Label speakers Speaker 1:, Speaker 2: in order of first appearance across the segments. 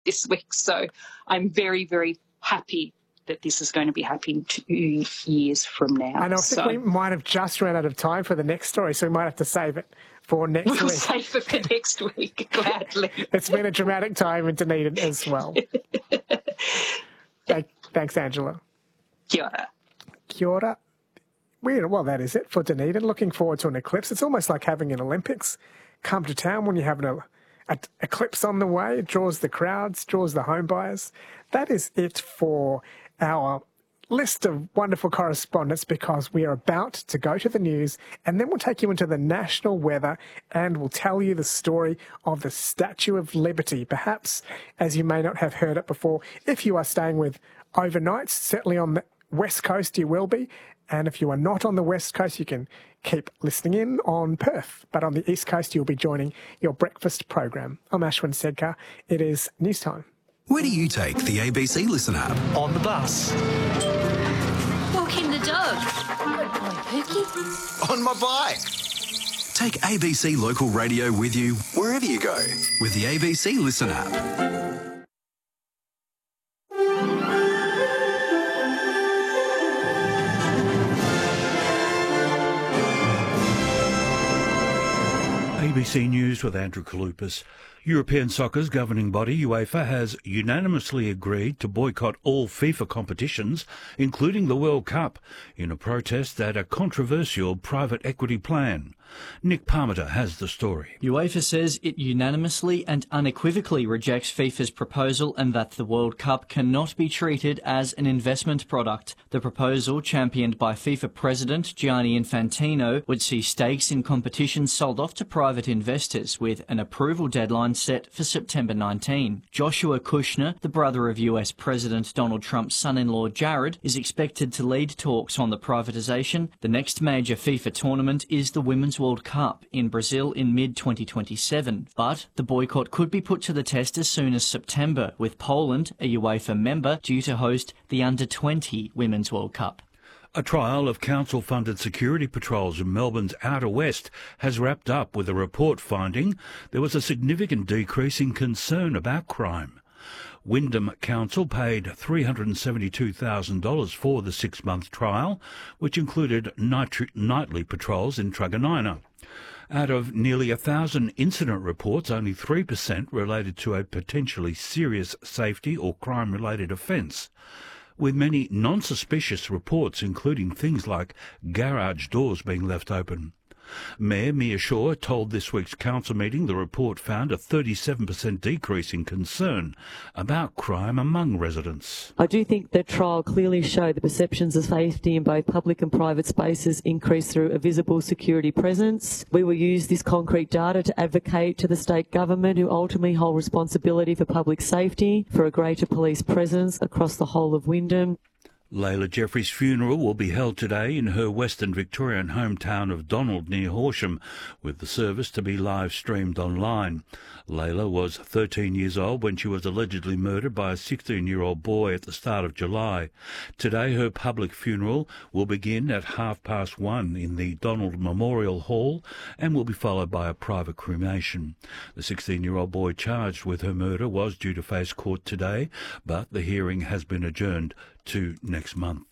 Speaker 1: this week. So I'm very, very happy that this is going to be happening 2 years from now.
Speaker 2: I know, I think we might have just run out of time for the next story, so we might have to save it for next week.
Speaker 1: We'll save it for next week, gladly.
Speaker 2: It's been a dramatic time in Dunedin as well. Thanks, Angela.
Speaker 1: Kia ora. Kia
Speaker 2: ora. Well, that is it for Dunedin. Looking forward to an eclipse. It's almost like having an Olympics come to town when you have an eclipse on the way. It draws the crowds, draws the home buyers. That is it for our list of wonderful correspondents, because we are about to go to the news, and then we'll take you into the national weather and we'll tell you the story of the Statue of Liberty. Perhaps, as you may not have heard it before, if you are staying with overnights, certainly on the West Coast you will be, and if you are not on the West Coast, you can keep listening in on Perth, but on the East Coast you'll be joining your breakfast program. I'm Ashwin Sedkar. It is news time.
Speaker 3: Where do you take the ABC Listen app?
Speaker 4: On the bus.
Speaker 5: Walking the dog. Pookie.
Speaker 3: On my bike. Take ABC Local Radio with you wherever you go with the ABC Listen app.
Speaker 6: ABC News with Andrew Kalupas. European soccer's governing body, UEFA, has unanimously agreed to boycott all FIFA competitions, including the World Cup, in a protest at a controversial private equity plan. Nick Parmenter has the story.
Speaker 7: UEFA says it unanimously and unequivocally rejects FIFA's proposal and that the World Cup cannot be treated as an investment product. The proposal, championed by FIFA President Gianni Infantino, would see stakes in competitions sold off to private investors, with an approval deadline set for September 19. Joshua Kushner, the brother of US President Donald Trump's son-in-law Jared, is expected to lead talks on the privatisation. The next major FIFA tournament is the Women's World Cup in Brazil in mid-2027, but the boycott could be put to the test as soon as September, with Poland, a UEFA member, due to host the Under-20 Women's World Cup.
Speaker 6: A trial of council-funded security patrols in Melbourne's Outer West has wrapped up with a report finding there was a significant decrease in concern about crime. Wyndham Council paid $372,000 for the 6-month trial, which included nightly patrols in Truganina. Out of nearly 1,000 incident reports, only 3% related to a potentially serious safety or crime-related offence, with many non-suspicious reports including things like garage doors being left open. Mayor Mia Shaw told this week's council meeting the report found a 37% decrease in concern about crime among residents.
Speaker 8: I do think the trial clearly showed the perceptions of safety in both public and private spaces increased through a visible security presence. We will use this concrete data to advocate to the state government, who ultimately hold responsibility for public safety, for a greater police presence across the whole of Wyndham.
Speaker 6: Layla Jeffries' funeral will be held today in her Western Victorian hometown of Donald near Horsham, with the service to be live streamed online. Layla was 13 years old when she was allegedly murdered by a 16-year-old boy at the start of July. Today her public funeral will begin at 1:30 in the Donald Memorial Hall and will be followed by a private cremation. The 16-year-old boy charged with her murder was due to face court today, but the hearing has been adjourned to next month.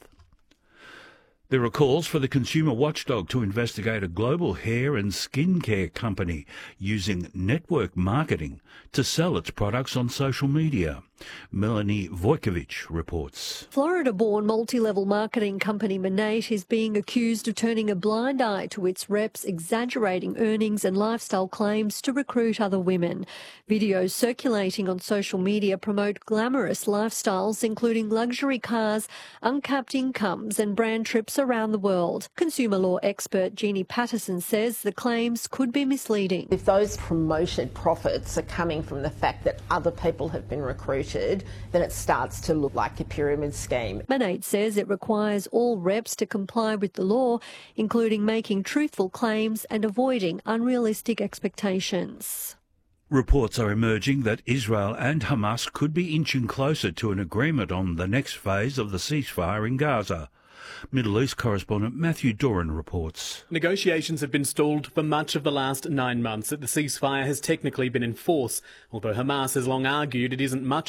Speaker 6: There are calls for the consumer watchdog to investigate a global hair and skincare company using network marketing to sell its products on social media. Melanie Vojkovic reports.
Speaker 9: Florida-born multi-level marketing company Monat is being accused of turning a blind eye to its reps, exaggerating earnings and lifestyle claims to recruit other women. Videos circulating on social media promote glamorous lifestyles, including luxury cars, uncapped incomes and brand trips around the world. Consumer law expert Jeannie Patterson says the claims could be misleading.
Speaker 10: If those promoted profits are coming from the fact that other people have been recruited, then it starts to look like a pyramid scheme.
Speaker 9: Monat says it requires all reps to comply with the law, including making truthful claims and avoiding unrealistic expectations.
Speaker 6: Reports are emerging that Israel and Hamas could be inching closer to an agreement on the next phase of the ceasefire in Gaza. Middle East correspondent Matthew Doran reports.
Speaker 4: Negotiations have been stalled for much of the last 9 months that the ceasefire has technically been in force, although Hamas has long argued it isn't much